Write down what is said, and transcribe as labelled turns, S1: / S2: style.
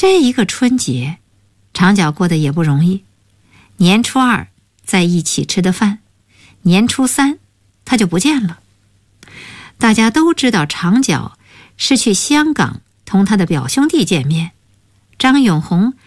S1: 这一个春节，长脚过得也不容易。年初2在一起吃的饭，年初3他就不见了。大家都知道长脚是去香港同他的表兄弟见面，张永红